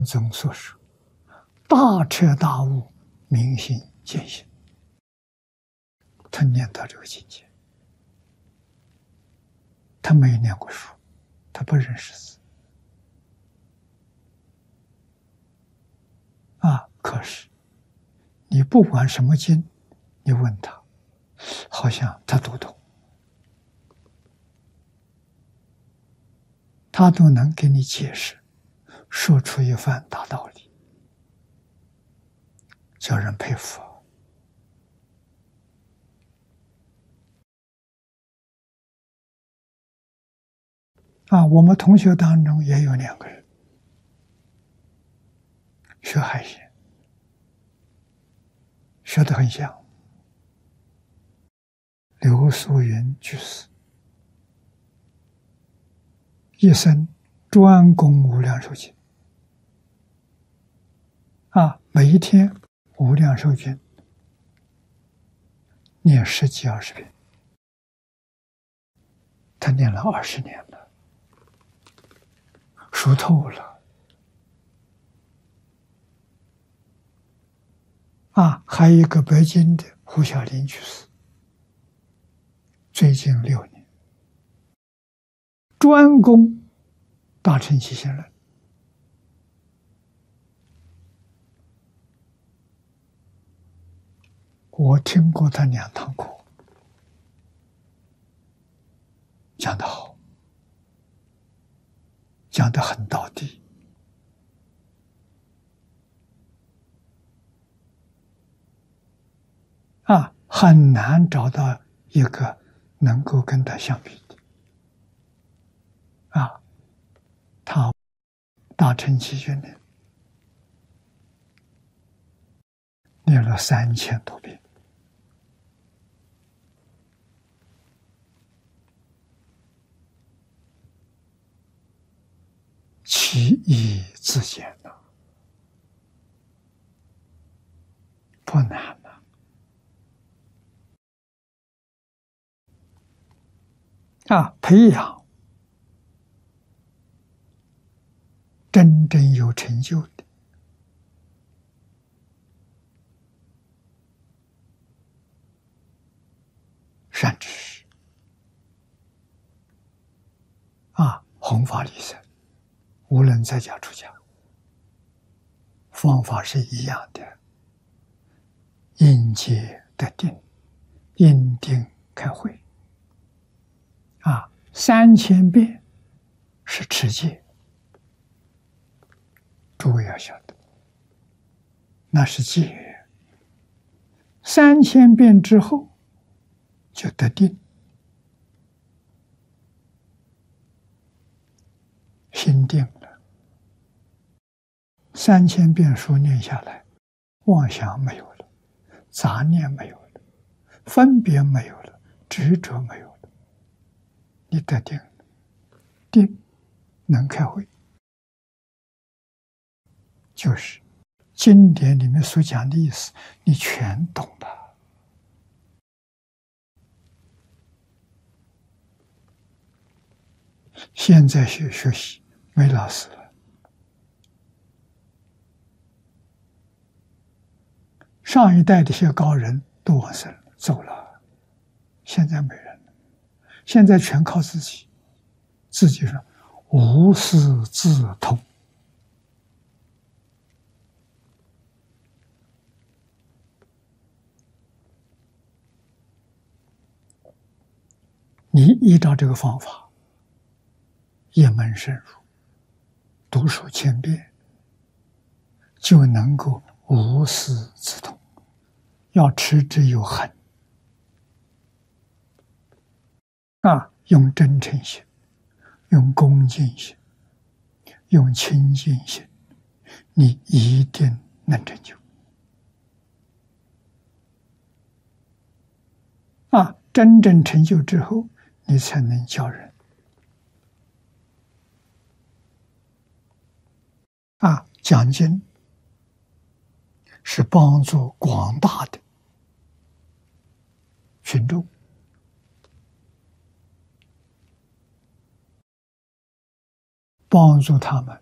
宗所说，大彻大悟，明心见性。他念到这个境界，他没念过书，他不认识字可是你不管什么经，你问他，好像他都懂，他都能给你解释，说出一番大道理，叫人佩服我们同学当中也有2个人学海鲜，学得很像。刘素云居士一生专攻无量寿经每一天无量寿经念10几20遍，他念了20年了，熟透了还有一个北京的胡小林居士，最近6年专攻大乘起信论，我听过他2堂课，讲得好，讲得很道地很难找到一个能够跟他相比的他大乘起信论念了3000多遍，其义自见不难培养真正有成就的善知识弘法利生，无论在家出家，方法是一样的，因戒得定，因定开慧3000遍是持戒，诸位要晓得，那是戒。3000遍之后就得定，心定了。3000遍书念下来，妄想没有了，杂念没有了，分别没有了，执着没有了，你得定了，定能开慧，就是经典里面所讲的意思，你全懂了。现在学习没老师了，上一代的些高人都往生了走了，现在没人了，现在全靠自己，自己说无师自通。你依照这个方法一门深入，读书1000遍，就能够无师自通。要持之有恒用真诚心，用恭敬心，用清净心，你一定能成就真正成就之后，你才能教人讲经是帮助广大的群众，帮助他们